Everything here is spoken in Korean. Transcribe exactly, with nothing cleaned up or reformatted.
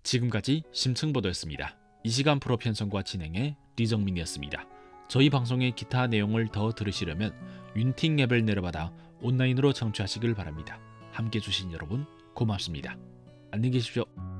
지금까지 심층보도였습니다. 이 시간 프로 편성과 진행의 리정민이었습니다. 저희 방송의 기타 내용을 더 들으시려면 윈팅 앱을 내려받아 온라인으로 청취하시길 바랍니다. 함께 해주신 여러분 고맙습니다. 안녕히 계십시오.